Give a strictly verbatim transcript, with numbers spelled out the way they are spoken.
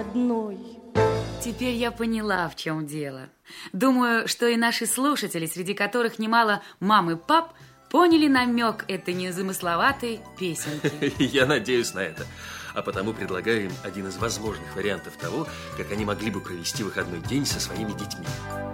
одной. Теперь я поняла, в чем дело. Думаю, что и наши слушатели, среди которых немало мам и пап, поняли намек этой незамысловатой песенки. Я надеюсь на это. А потому предлагаю им один из возможных вариантов того, как они могли бы провести выходной день со своими детьми.